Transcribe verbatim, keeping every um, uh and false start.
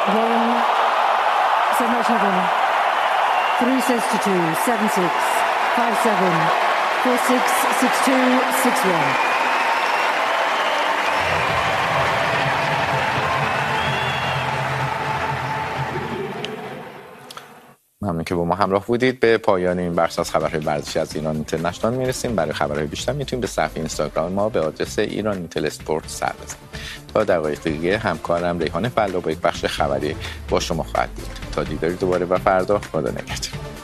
Again, so much heaven. Three sets to two, seven six, five seven, four six, six two, six one. ممنون که با ما همراه بودید. به پایان این بخش از خبرهای ورزشی از ایران اینترنشنال میرسیم. برای خبرهای بیشتر میتونید به صفحه اینستاگرام ما به آدرس ایران اینتل اسپورت سر بزنید. تا دقایق دیگه همکارم ریحان فلا با یک بخش خبری با شما خواهد بود. تا دیداری دوباره و فردا خدا نگهدار.